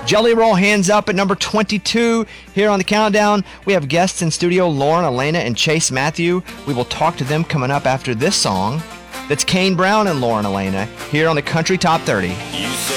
Jelly Roll, Hands Up at number 22. Here on the countdown, we have guests in studio, Lauren Elena and Chase Matthew. We will talk to them coming up after this song. That's Kane Brown and Lauren Elena here on the Country Top 30. You say